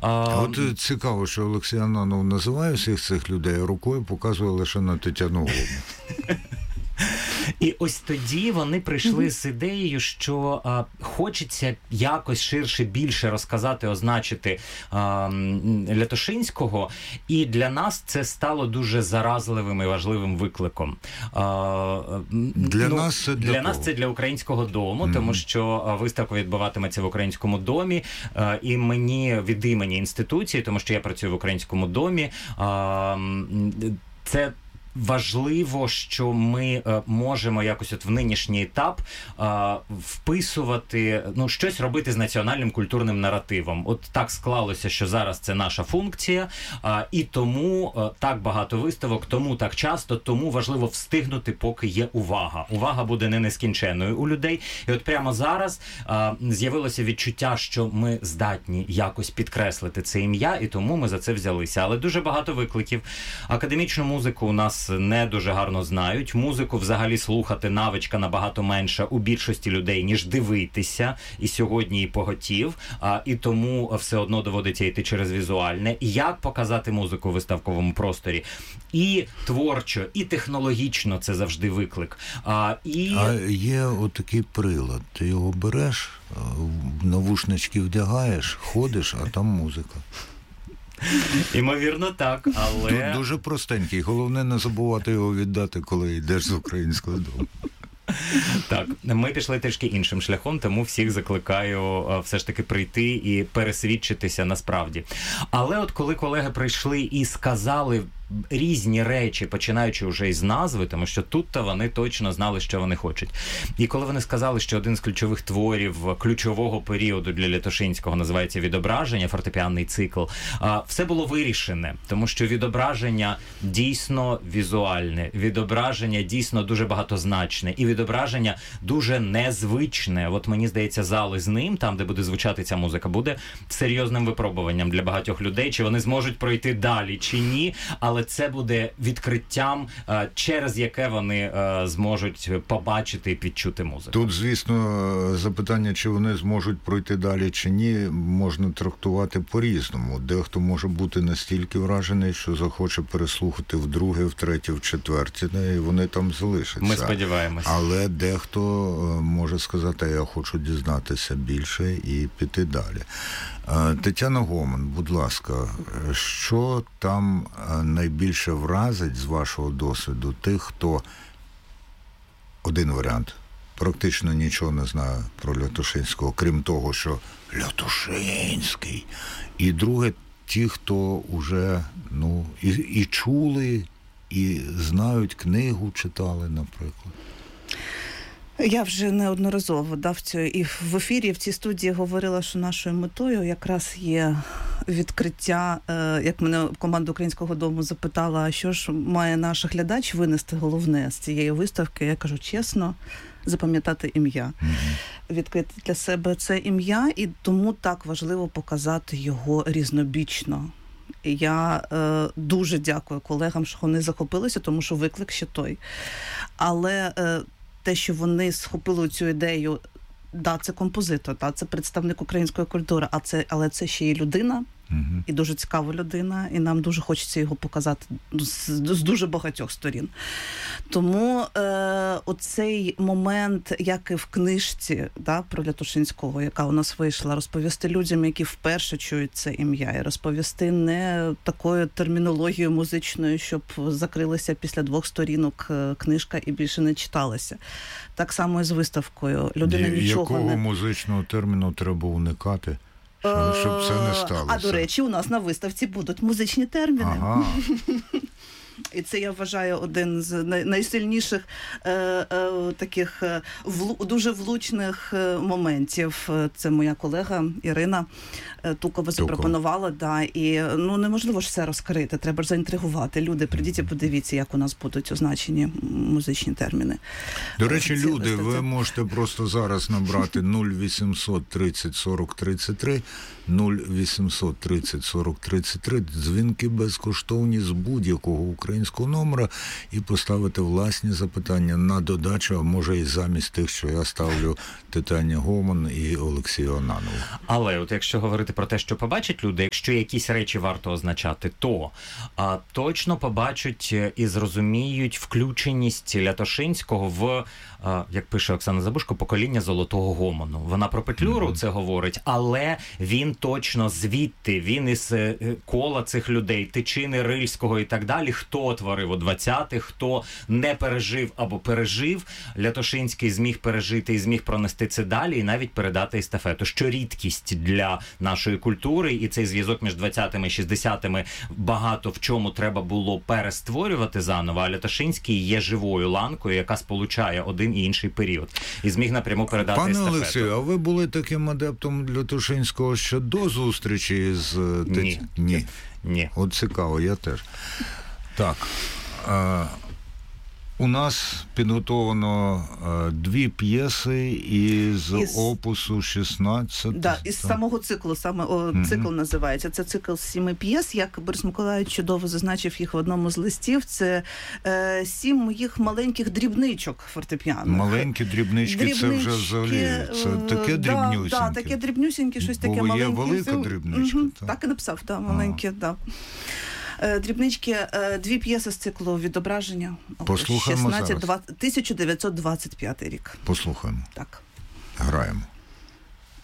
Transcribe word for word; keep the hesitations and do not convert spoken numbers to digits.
А от цікаво, що Олексій Ананов називає всіх цих людей, а рукою показує лише на Тетяну Гоман. І ось тоді вони прийшли mm-hmm. з ідеєю, що а, хочеться якось ширше, більше розказати, означити а, Лятошинського, і для нас це стало дуже заразливим і важливим викликом. А, для ну, нас це для, для нас це для Українського дому, mm-hmm. тому що виставка відбуватиметься в Українському домі, а, і мені від імені інституції, тому що я працюю в Українському домі, а, це важливо, що ми е, можемо якось от в нинішній етап е, вписувати, ну, щось робити з національним культурним наративом. От так склалося, що зараз це наша функція, е, і тому е, так багато виставок, тому так часто, тому важливо встигнути, поки є увага. Увага буде не нескінченною у людей. І от прямо зараз е, з'явилося відчуття, що ми здатні якось підкреслити це ім'я, і тому ми за це взялися. Але дуже багато викликів. Академічну музику у нас не дуже гарно знають. Музику взагалі слухати навичка набагато менша у більшості людей, ніж дивитися. І сьогодні і поготів. А, і тому все одно доводиться йти через візуальне. І як показати музику в виставковому просторі? І творчо, і технологічно це завжди виклик. А, і... а є отакий прилад. Ти його береш, навушнички вдягаєш, ходиш, а там музика. Імовірно, так, але... Тут дуже простенький. Головне не забувати його віддати, коли йдеш з Українського дому. Так, ми пішли трішки іншим шляхом, тому всіх закликаю все ж таки прийти і пересвідчитися насправді. Але от коли колеги прийшли і сказали різні речі, починаючи вже із назви, тому що тут-то вони точно знали, що вони хочуть. І коли вони сказали, що один з ключових творів ключового періоду для Лятошинського називається «Відображення», фортепіанний цикл, все було вирішене, тому що відображення дійсно візуальне, відображення дійсно дуже багатозначне, і відображення дуже незвичне. От мені здається, зали з ним, там, де буде звучати ця музика, буде серйозним випробуванням для багатьох людей, чи вони зможуть пройти далі, чи ні, але це буде відкриттям, через яке вони зможуть побачити і відчути музику. Тут, звісно, запитання, чи вони зможуть пройти далі, чи ні, можна трактувати по-різному. Дехто може бути настільки вражений, що захоче переслухати вдруге, втретє, вчетверте, і вони там залишаться. Ми сподіваємося. Але дехто може сказати, я хочу дізнатися більше і піти далі. Тетяна Гоман, будь ласка, що там найбільше вразить з вашого досвіду тих, хто, один варіант, практично нічого не знає про Лятошинського, крім того, що Лятошинський. І друге, ті, хто вже, ну, і, і чули, і знають книгу, читали, наприклад. Я вже неодноразово да, в цю, і в ефірі, в цій студії говорила, що нашою метою якраз є відкриття, е, як мене команда Українського дому запитала, а що ж має наш глядач винести головне з цієї виставки, я кажу чесно, запам'ятати ім'я. Mm-hmm. Відкрити для себе це ім'я, і тому так важливо показати його різнобічно. Я е, дуже дякую колегам, що вони захопилися, тому що виклик ще той. Але е, те, що вони схопили цю ідею, да, це композитор, да, це представник української культури, а це, але це ще і людина, uh-huh. і дуже цікава людина, і нам дуже хочеться його показати з, з дуже багатьох сторін. Тому е, оцей момент, як і в книжці да, про Лятошинського, яка у нас вийшла, розповісти людям, які вперше чують це ім'я, і розповісти не такою термінологією музичною, щоб закрилася після двох сторінок книжка і більше не читалася. Так само і з виставкою. Людина Є, нічого якого не... музичного терміну треба уникати, щоб, щоб це не сталося? А, до речі, у нас на виставці будуть музичні терміни. Ага. І це, я вважаю, один з найсильніших е, е, таких е, влу, дуже влучних е, моментів. Це моя колега Ірина е, Тукова запропонувала. Да, і ну, неможливо ж все розкрити, треба ж заінтригувати. Люди, прийдіть і подивіться, як у нас будуть означені музичні терміни. До речі, ці, люди, ви це... можете просто зараз набрати нуль вісімсот тридцять сорок тридцять три, нуль вісімсот тридцять сорок тридцять три, дзвінки безкоштовні з будь-якого українського українського номера і поставити власні запитання на додачу, а може і замість тих, що я ставлю Тетяні Гоман і Олексію Ананову. Але от якщо говорити про те, що побачать люди, якщо якісь речі варто означати, то а, точно побачать і зрозуміють включеність Лятошинського в, а, як пише Оксана Забушко, покоління золотого гомону. Вона про Петлюру mm-hmm. це говорить, але він точно звідти, він із кола цих людей, Тичини, Рильського і так далі, хто творив у двадцятих, хто не пережив або пережив, Лятошинський зміг пережити і зміг пронести це далі і навіть передати естафету, що рідкість для нашої культури, і цей зв'язок між двадцятими і шістдесятими багато в чому треба було перестворювати заново, а Лятошинський є живою ланкою, яка сполучає один і інший період. І зміг напряму передати Пане естафету. Пане Олексію, а ви були таким адептом Лятошинського ще до зустрічі з... Ні. Ні. Ні. От цікаво, я теж. Так. А, у нас підготовлено а, дві п'єси із, із... опусу шістнадцять. Да, із самого циклу, саме о, цикл mm-hmm. називається. Це цикл з сіми п'єс, як Борис Миколаївич чудово зазначив їх в одному з листів. Це е, сім моїх маленьких дрібничок фортепіано. Маленькі дрібнички, дрібнички, це вже взагалі, це таке дрібнюсіньке. Да, да, таке дрібнюсіньке, щось таке Бо маленьке. Є велика дрібничка. Угу, так. так і написав, да, маленьке, так. Да. Дрібнички, дві п'єси з циклу «Відображення». Послухаємо шістнадцять, двадцять, тисяча дев'ятсот двадцять п'ятий рік. Послухаємо. Так. Граємо.